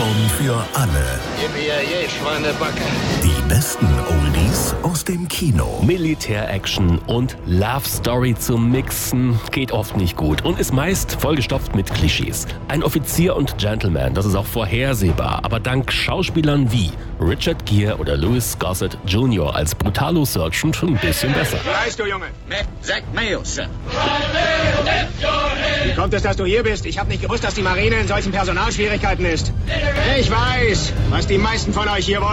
Countdown für alle. Schweinebacke. Die besten Oldies aus dem Kino. Militär-Action und Love-Story zu mixen geht oft nicht gut und ist meist vollgestopft mit Klischees. Ein Offizier und Gentleman, das ist auch vorhersehbar, aber dank Schauspielern wie Richard Gere oder Louis Gossett Jr. als Brutalo Sergeant ein bisschen besser. Wie heißt du, Junge? Zack Mayo, Sir. Wie kommt es, dass du hier bist? Ich habe nicht gewusst, dass die Marine in solchen Personalschwierigkeiten ist. Ich weiß, was die meisten von euch hier wollen.